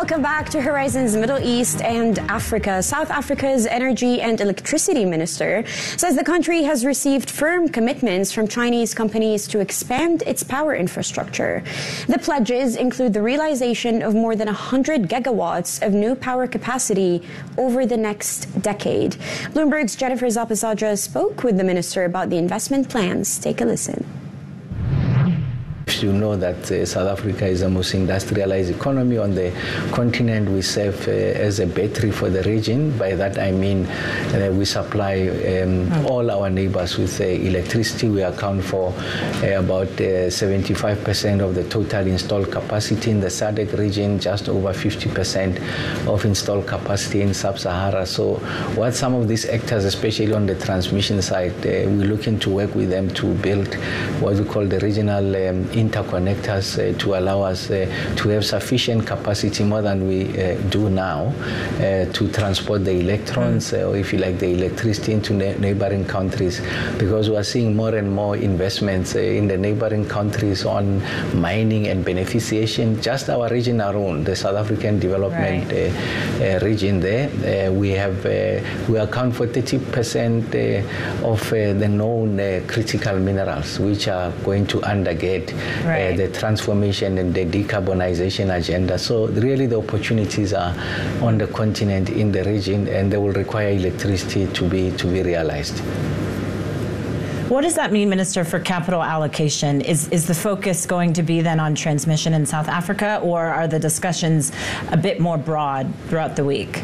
Welcome back to Horizons Middle East and Africa. South Africa's Energy and Electricity Minister says the country has received firm commitments from Chinese companies to expand its power infrastructure. The pledges include the realization of more than 100 gigawatts of new power capacity over the next decade. Bloomberg's Jennifer Zapasadja spoke with the minister about the investment plans. Take a listen. You know that South Africa is the most industrialized economy on the continent. We serve as a battery for the region. By that I mean we supply all our neighbors with electricity. We account for about 75% of the total installed capacity in the SADC region, just over 50% of installed capacity in Sub-Sahara. So what some of these actors, especially on the transmission side, we're looking to work with them to build what we call the regional interconnectors to allow us to have sufficient capacity, more than we do now, to transport the electrons, or if you like, the electricity into neighboring countries, because we are seeing more and more investments in the neighboring countries on mining and beneficiation. Just our region alone, the South African Development region there, we account for 30% of the known critical minerals, which are going to undergate the transformation and the decarbonization agenda. So really the opportunities are on the continent, in the region, and they will require electricity to be realized. What does that mean, Minister, for capital allocation? Is the focus going to be then on transmission in South Africa, or are the discussions a bit more broad throughout the week?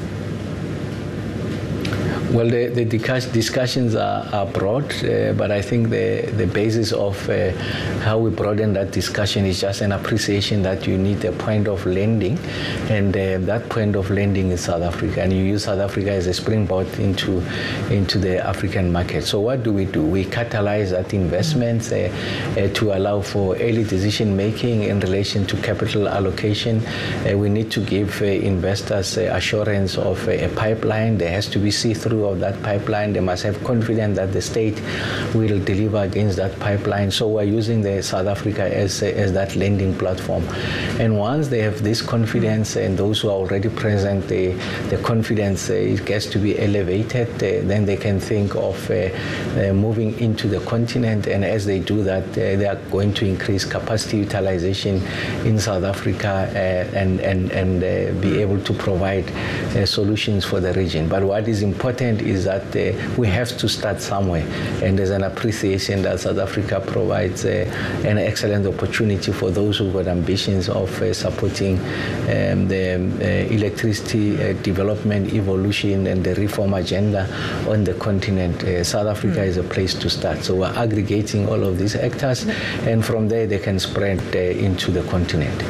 Well, the discussions are broad, but I think the basis of how we broaden that discussion is just an appreciation that you need a point of landing, and that point of landing is South Africa, and you use South Africa as a springboard into the African market. So what do? We catalyze that investment to allow for early decision making in relation to capital allocation. We need to give investors assurance of a pipeline. There has to be see-through of that pipeline. They must have confidence that the state will deliver against that pipeline. So we're using the South Africa as that lending platform. And once they have this confidence, and those who are already present, the confidence it gets to be elevated, then they can think of moving into the continent. And as they do that, they are going to increase capacity utilization in South Africa and be able to provide solutions for the region. But what is important is that we have to start somewhere, and there's an appreciation that South Africa provides an excellent opportunity for those who've got ambitions of supporting the electricity development, evolution, and the reform agenda on the continent. South Africa is a place to start. So we're aggregating all of these actors, and from there they can spread into the continent.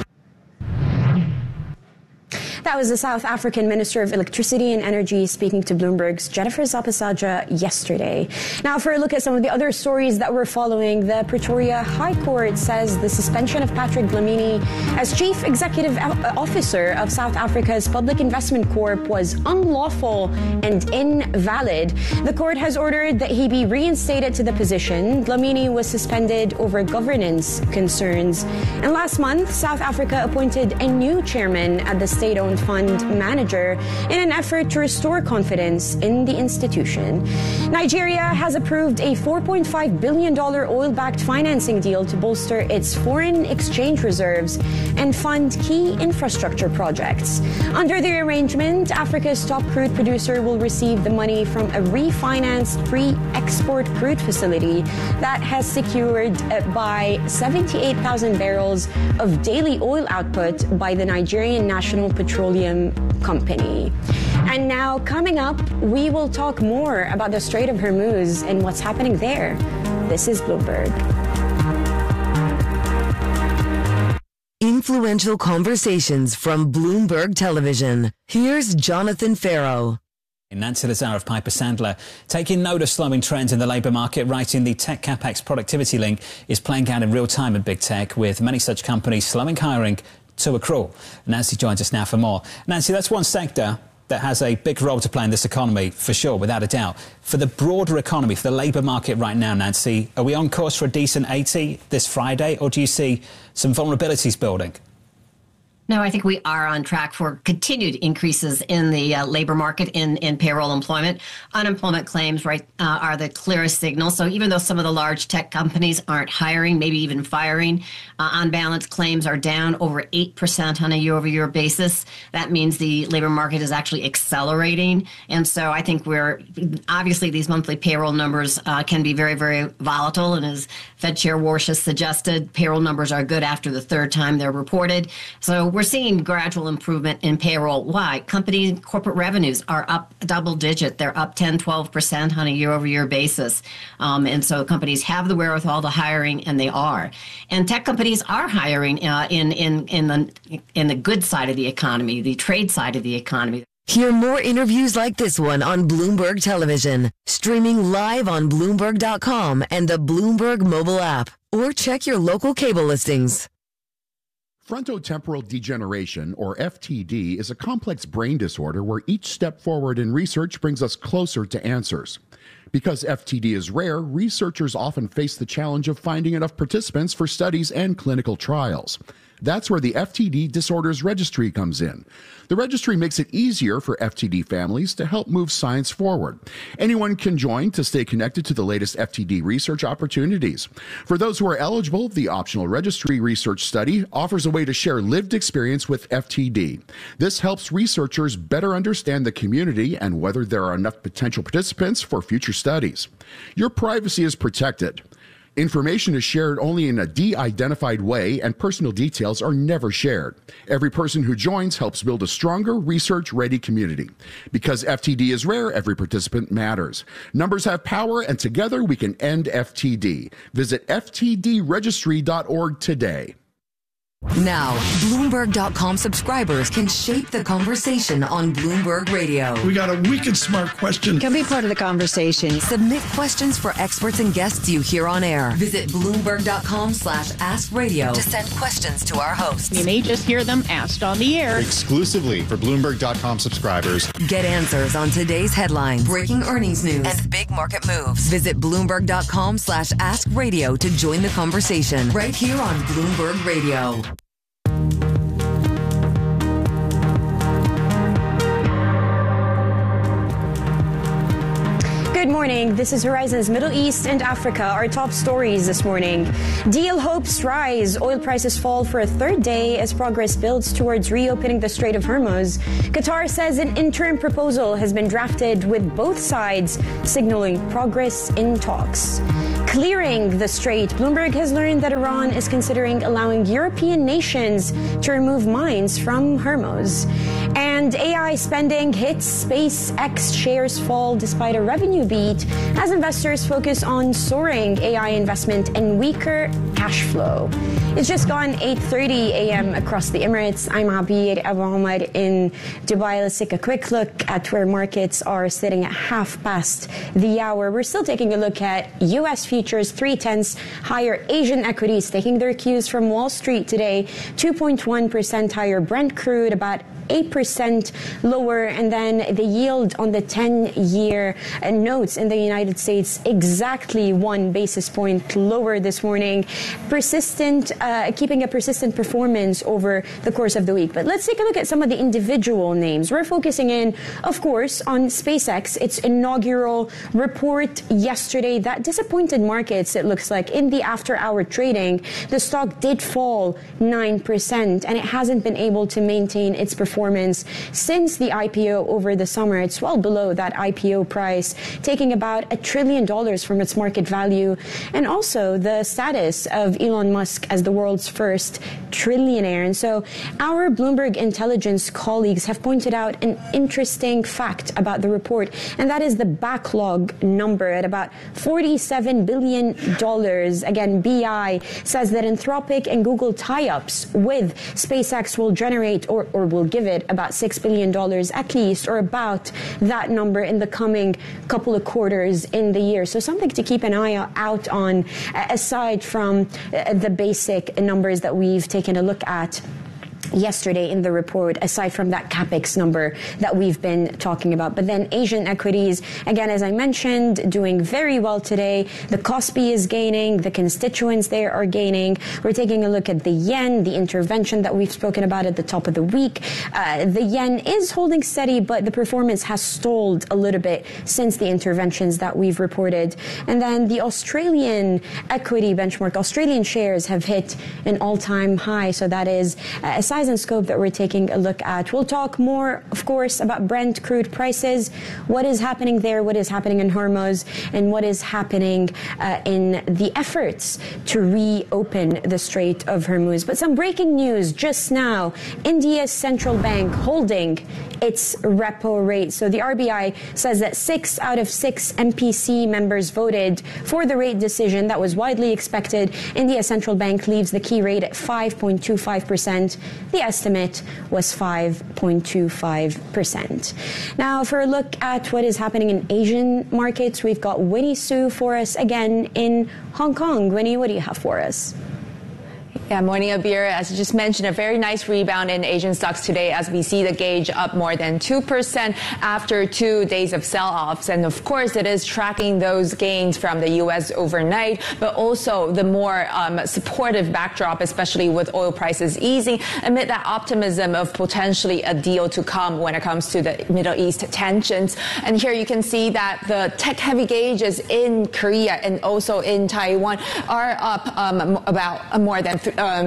That was the South African Minister of Electricity and Energy speaking to Bloomberg's Jennifer Zapasadja yesterday. Now, for a look at some of the other stories that we're following, the Pretoria High Court says the suspension of Patrick Dlamini as Chief Executive Officer of South Africa's Public Investment Corp was unlawful and invalid. The court has ordered that he be reinstated to the position. Dlamini was suspended over governance concerns. And last month, South Africa appointed a new chairman at the state-owned fund manager in an effort to restore confidence in the institution. Nigeria has approved a $4.5 billion oil-backed financing deal to bolster its foreign exchange reserves and fund key infrastructure projects. Under the arrangement, Africa's top crude producer will receive the money from a refinanced pre-export crude facility that has secured by 78,000 barrels of daily oil output by the Nigerian National Petroleum Company. And now, coming up, we will talk more about the Strait of Hormuz and what's happening there. This is Bloomberg. Influential conversations from Bloomberg Television. Here's Jonathan Farrow. Nancy Lazar of Piper Sandler taking note of slowing trends in the labour market, writing the tech capex productivity link is playing out in real time in big tech, with many such companies slowing hiring to accrual. Nancy joins us now for more. Nancy, that's one sector that has a big role to play in this economy, for sure, without a doubt. For the broader economy, for the labour market right now, Nancy, are we on course for a decent 80 this Friday, or do you see some vulnerabilities building? No, I think we are on track for continued increases in the labor market in payroll employment. Unemployment claims, right, are the clearest signal. So even though some of the large tech companies aren't hiring, maybe even firing, on balance, claims are down over 8% on a year-over-year basis. That means the labor market is actually accelerating. And so I think obviously these monthly payroll numbers can be very, very volatile. And as Fed Chair Warsh has suggested, payroll numbers are good after the third time they're reported. So we're seeing gradual improvement in payroll. Why? Company corporate revenues are up double digit. They're up 10, 12% on a year-over-year basis. And so companies have the wherewithal to hiring, and they are. And tech companies are hiring in the good side of the economy, the trade side of the economy. Hear more interviews like this one on Bloomberg Television, streaming live on Bloomberg.com and the Bloomberg mobile app, or check your local cable listings. Frontotemporal degeneration, or FTD, is a complex brain disorder where each step forward in research brings us closer to answers. Because FTD is rare, researchers often face the challenge of finding enough participants for studies and clinical trials. That's where the FTD Disorders Registry comes in. The registry makes it easier for FTD families to help move science forward. Anyone can join to stay connected to the latest FTD research opportunities. For those who are eligible, the optional registry research study offers a way to share lived experience with FTD. This helps researchers better understand the community and whether there are enough potential participants for future studies. Your privacy is protected. Information is shared only in a de-identified way, and personal details are never shared. Every person who joins helps build a stronger, research-ready community. Because FTD is rare, every participant matters. Numbers have power, and together we can end FTD. Visit ftdregistry.org today. Now, Bloomberg.com subscribers can shape the conversation on Bloomberg Radio. We got a wicked smart question. Can be part of the conversation. Submit questions for experts and guests you hear on air. Visit Bloomberg.com/AskRadio to send questions to our hosts. You may just hear them asked on the air. Exclusively for Bloomberg.com subscribers. Get answers on today's headlines, breaking earnings news, and big market moves. Visit Bloomberg.com/AskRadio to join the conversation right here on Bloomberg Radio. Good morning. This is Horizon's Middle East and Africa. Our top stories this morning. Deal hopes rise. Oil prices fall for a third day as progress builds towards reopening the Strait of Hormuz. Qatar says an interim proposal has been drafted with both sides signaling progress in talks. Clearing the strait, Bloomberg has learned that Iran is considering allowing European nations to remove mines from Hormuz. And AI spending hits. SpaceX shares fall despite a revenue beat as investors focus on soaring AI investment and weaker cash flow. It's just gone 8:30 a.m. across the Emirates. I'm Abir Abu Omar in Dubai. Let's take a quick look at where markets are sitting at 5:30. We're still taking a look at U.S. futures, 0.3 higher. Asian equities taking their cues from Wall Street today, 2.1% higher. Brent crude about 8% lower, and then the yield on the 10-year notes in the United States exactly 1 basis point lower this morning. Keeping a persistent performance over the course of the week. But let's take a look at some of the individual names. We're focusing in, of course, on SpaceX. Its inaugural report yesterday that disappointed markets, it looks like. In the after-hour trading, the stock did fall 9%, and it hasn't been able to maintain its performance since the IPO over the summer. It's well below that IPO price, taking about $1 trillion from its market value, and also the status of Elon Musk as the world's first trillionaire. And so our Bloomberg Intelligence colleagues have pointed out an interesting fact about the report, and that is the backlog number at about $47 billion. Again, BI says that Anthropic and Google tie-ups with SpaceX will generate or will give it about $6 billion at least, or about that number in the coming couple of quarters in the year. So something to keep an eye out on, aside from the basic numbers that we've taken a look at. yesterday in the report, aside from that capex number that we've been talking about. But then Asian equities, again, as I mentioned, doing very well today. The Kospi is gaining, the constituents there are gaining. We're taking a look at the yen, the intervention that we've spoken about at the top of the week. The yen is holding steady, but the performance has stalled a little bit since the interventions that we've reported. And then the Australian equity benchmark, Australian shares have hit an all-time high. So that is a size and scope that we're taking a look at. We'll talk more, of course, about Brent crude prices, what is happening there, what is happening in Hormuz, and what is happening in the efforts to reopen the Strait of Hormuz. But some breaking news just now. India's central bank holding its repo rate. So the RBI says that 6 out of 6 MPC members voted for the rate decision that was widely expected. India's central bank leaves the key rate at 5.25%. The estimate was 5.25%. Now, for a look at what is happening in Asian markets, we've got Winnie Su for us again in Hong Kong. Winnie, what do you have for us? Yeah, morning, Abir. As you just mentioned, a very nice rebound in Asian stocks today as we see the gauge up more than 2% after 2 days of sell-offs. And of course, it is tracking those gains from the U.S. overnight, but also the more supportive backdrop, especially with oil prices easing amid that optimism of potentially a deal to come when it comes to the Middle East tensions. And here you can see that the tech-heavy gauges in Korea and also in Taiwan are up about more than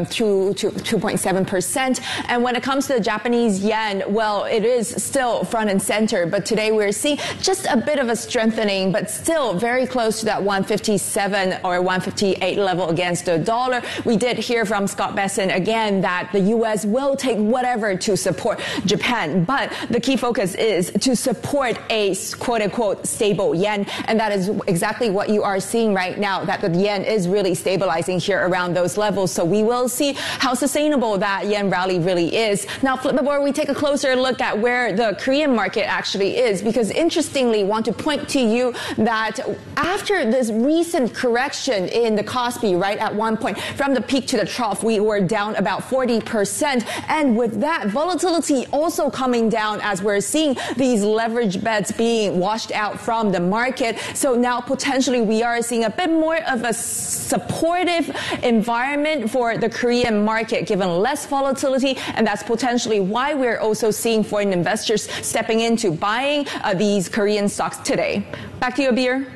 2.7%. And when it comes to the Japanese yen, well, it is still front and center. But today we're seeing just a bit of a strengthening, but still very close to that 157 or 158 level against the dollar. We did hear from Scott Bessent again that the U.S. will take whatever to support Japan. But the key focus is to support a quote-unquote stable yen. And that is exactly what you are seeing right now, that the yen is really stabilizing here around those levels. So we will see how sustainable that yen rally really is. Now, flip the board, we take a closer look at where the Korean market actually is, because interestingly, want to point to you that after this recent correction in the Kospi, right at one point, from the peak to the trough, we were down about 40%. And with that, volatility also coming down as we're seeing these leverage bets being washed out from the market. So now potentially we are seeing a bit more of a supportive environment for the Korean market, given less volatility, and that's potentially why we're also seeing foreign investors stepping into buying these Korean stocks today. Back to you, Abir.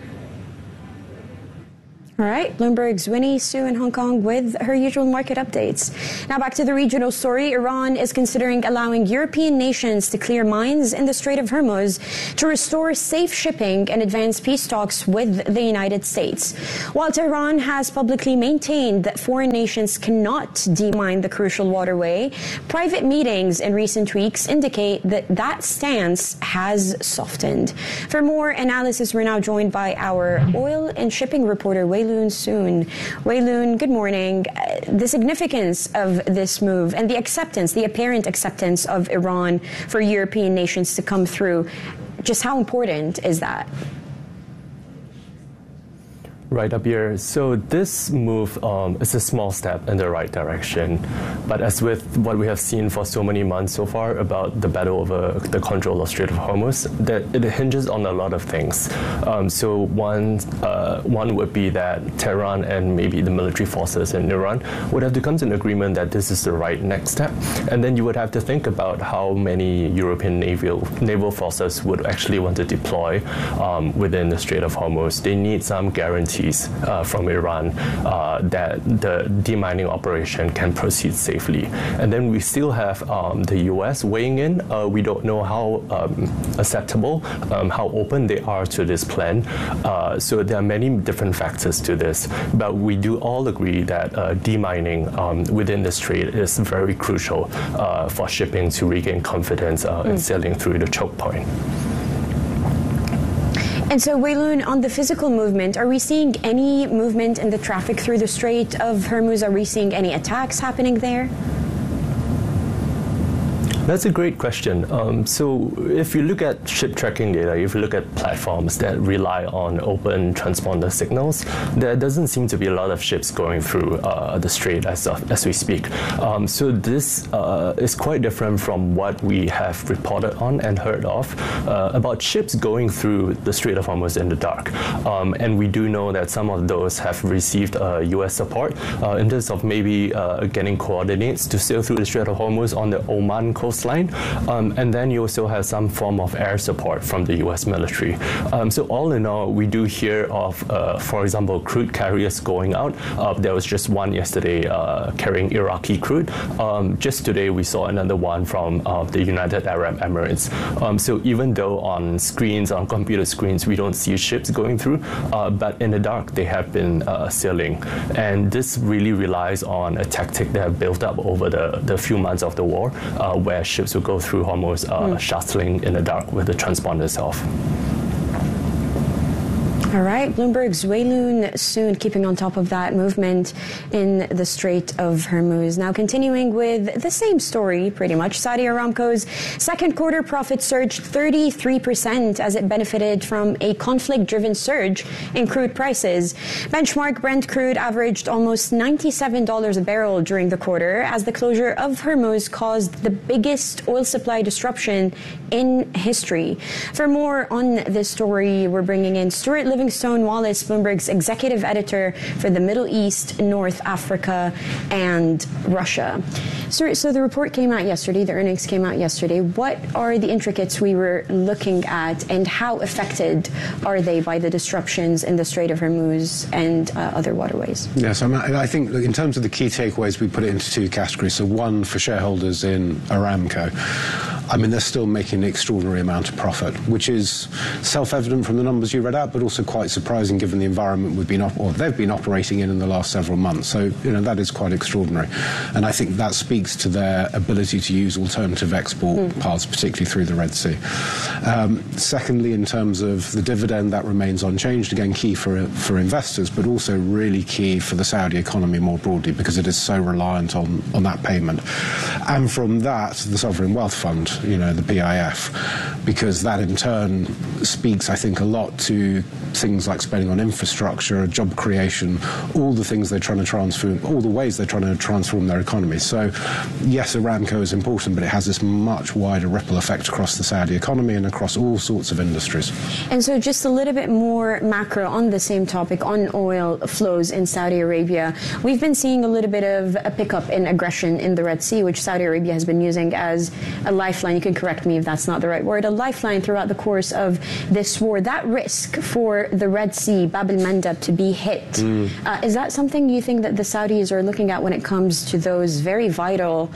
All right, Bloomberg's Winnie Su in Hong Kong with her usual market updates. Now back to the regional story. Iran is considering allowing European nations to clear mines in the Strait of Hormuz to restore safe shipping and advance peace talks with the United States. While Tehran has publicly maintained that foreign nations cannot demine the crucial waterway, private meetings in recent weeks indicate that that stance has softened. For more analysis, we're now joined by our oil and shipping reporter, Wei Loon Soon. Wei Loon, good morning. The significance of this move and the acceptance, the apparent acceptance of Iran for European nations to come through, just how important is that? Right up here. So this move is a small step in the right direction. But as with what we have seen for so many months so far about the battle over the control of Strait of Hormuz, that it hinges on a lot of things. So one would be that Tehran and maybe the military forces in Iran would have to come to an agreement that this is the right next step. And then you would have to think about how many European naval forces would actually want to deploy within the Strait of Hormuz. They need some guarantee from Iran that the demining operation can proceed safely. And then we still have the U.S. weighing in. We don't know how acceptable, how open they are to this plan. So there are many different factors to this. But we do all agree that demining within the strait is very crucial for shipping to regain confidence in sailing through the choke point. And so, Wei Loon, on the physical movement, are we seeing any movement in the traffic through the Strait of Hormuz? Are we seeing any attacks happening there? That's a great question. So if you look at ship tracking data, if you look at platforms that rely on open transponder signals, there doesn't seem to be a lot of ships going through the strait as we speak. So this is quite different from what we have reported on and heard of about ships going through the Strait of Hormuz in the dark. And we do know that some of those have received US support in terms of maybe getting coordinates to sail through the Strait of Hormuz on the Oman coastline. And then you also have some form of air support from the US military. So all in all, we do hear of, for example, crude carriers going out. There was just one yesterday carrying Iraqi crude. Just today, we saw another one from the United Arab Emirates. So even though on screens, on computer screens, we don't see ships going through, but in the dark, they have been sailing. And this really relies on a tactic they have built up over the few months of the war, where ships will go through Hormuz shuttling in the dark with the transponders off. All right, Bloomberg's Wei Loon soon keeping on top of that movement in the Strait of Hormuz. Now continuing with the same story, pretty much. Saudi Aramco's second quarter profits surged 33% as it benefited from a conflict-driven surge in crude prices. Benchmark Brent crude averaged almost $97 a barrel during the quarter as the closure of Hormuz caused the biggest oil supply disruption in history. For more on this story, we're bringing in Stuart Livingstone Wallace, Bloomberg's executive editor for the Middle East, North Africa, and Russia. So the report came out yesterday, the earnings came out yesterday. What are the intricacies we were looking at, and how affected are they by the disruptions in the Strait of Hormuz and other waterways? Yes, I think in terms of the key takeaways, we put it into two categories. So one for shareholders in Aramco. I mean, they're still making an extraordinary amount of profit, which is self-evident from the numbers you read out, but also quite surprising given the environment they've been operating in the last several months. So, that is quite extraordinary. And I think that speaks to their ability to use alternative export paths, particularly through the Red Sea. Secondly, in terms of the dividend, that remains unchanged. Again, key for investors, but also really key for the Saudi economy more broadly, because it is so reliant on that payment. And from that, the Sovereign Wealth Fund, the PIF, because that in turn speaks, I think, a lot to things like spending on infrastructure, job creation, all the things they're trying to transform, all the ways they're trying to transform their economy. So, yes, Aramco is important, but it has this much wider ripple effect across the Saudi economy and across all sorts of industries. And so just a little bit more macro on the same topic, on oil flows in Saudi Arabia. We've been seeing a little bit of a pickup in aggression in the Red Sea, which Saudi Arabia has been using as a lifeline. You can correct me if that's not the right word, a lifeline throughout the course of this war. That risk for the Red Sea, Bab el-Mandeb, to be hit, is that something you think that the Saudis are looking at when it comes to those very vital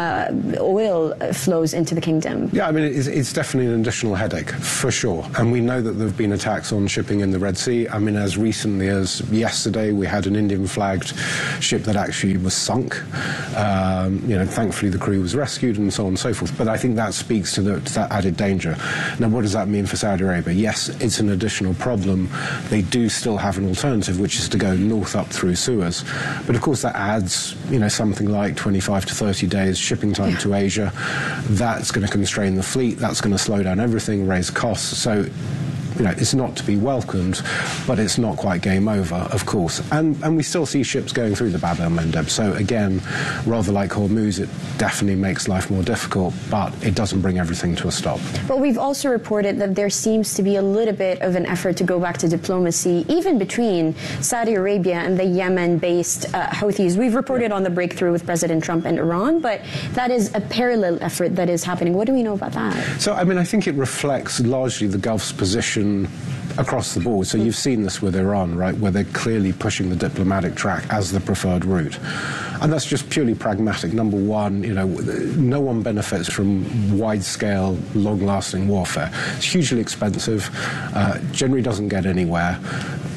oil flows into the kingdom? Yeah, I mean, it's definitely an additional headache, for sure. And we know that there have been attacks on shipping in the Red Sea. I mean, as recently as yesterday, we had an Indian-flagged ship that actually was sunk. Thankfully, the crew was rescued and so on and so forth. But I think that speaks to that added danger. Now, what does that mean for Saudi Arabia? Yes, it's an additional problem. They do still have an alternative, which is to go north up through Suez. But of course, that adds, something like 25 to 30 days shipping time to Asia. That's going to constrain the fleet. That's going to slow down everything, raise costs. So, it's not to be welcomed, but it's not quite game over, of course. And we still see ships going through the Bab el-Mandeb. So again, rather like Hormuz, it definitely makes life more difficult, but it doesn't bring everything to a stop. But we've also reported that there seems to be a little bit of an effort to go back to diplomacy, even between Saudi Arabia and the Yemen-based Houthis. We've reported on the breakthrough with President Trump and Iran, but that is a parallel effort that is happening. What do we know about that? So, I think it reflects largely the Gulf's position across the board. So you've seen this with Iran, right, where they're clearly pushing the diplomatic track as the preferred route. And that's just purely pragmatic. Number one, no one benefits from wide-scale, long-lasting warfare. It's hugely expensive, generally doesn't get anywhere.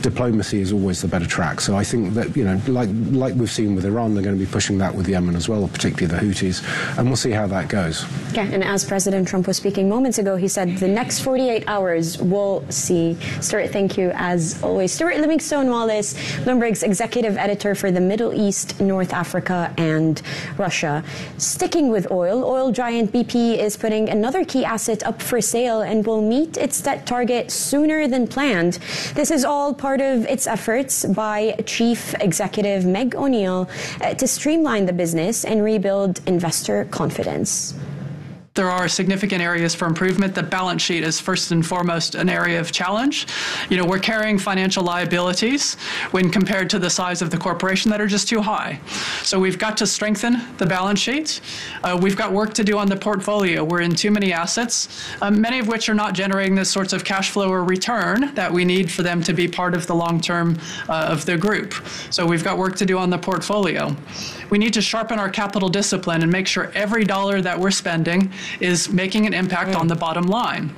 diplomacy is always the better track. So I think that, like we've seen with Iran, they're going to be pushing that with Yemen as well, particularly the Houthis, and we'll see how that goes. Yeah, and as President Trump was speaking moments ago, he said the next 48 hours we'll see. Stuart, thank you as always. Stuart Livingstone-Wallace, Bloomberg's executive editor for the Middle East, North Africa, and Russia. Sticking with oil giant BP is putting another key asset up for sale and will meet its debt target sooner than planned. This is all part of its efforts by Chief Executive Meg O'Neill to streamline the business and rebuild investor confidence. There are significant areas for improvement. The balance sheet is first and foremost an area of challenge. We're carrying financial liabilities when compared to the size of the corporation that are just too high. So we've got to strengthen the balance sheet. We've got work to do on the portfolio. We're in too many assets, many of which are not generating the sorts of cash flow or return that we need for them to be part of the long term of the group. So we've got work to do on the portfolio. We need to sharpen our capital discipline and make sure every dollar that we're spending is making an impact on the bottom line.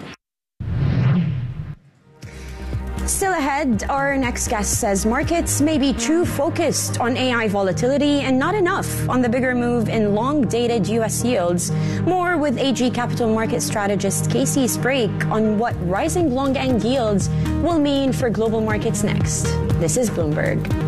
Still ahead, our next guest says markets may be too focused on AI volatility and not enough on the bigger move in long-dated U.S. yields. More with AG Capital Market strategist Casey Sprague on what rising long-end yields will mean for global markets next. This is Bloomberg.